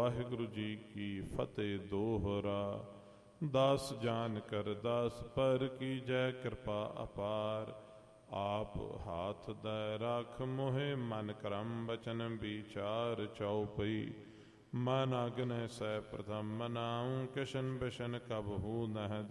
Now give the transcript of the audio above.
ਵਾਹਿਗੁਰੂ ਜੀ ਕੀ ਫਤਿਹ ਦੋਹਰਾ। ਦਾਸ ਜਾਨ ਕਰ ਦਾਸ ਪਰ ਕੀ ਜੈ ਕਿਰਪਾ ਅਪਾਰ। ਆਪ ਹਾਥ ਦੈ ਰਾਖ ਮੋਹਿ ਮਨ ਕਰਮ ਬਚਨ ਵਿਚਾਰ। ਚਉਪਈ ਮਨ ਅਗਨੈ ਸੈ ਪ੍ਰਥਮ ਮਨਾਉ ਕਿਸ਼ਨ ਬਿਸ਼ਨ ਕਬਹੂ ਨਹਿ